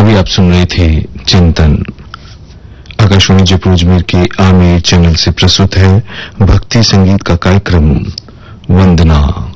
अभी आप सुन रहे थे चिंतन। आकाशवाणी जयपुर अजमेर के आमिर चैनल से प्रस्तुत है भक्ति संगीत का कार्यक्रम वंदना।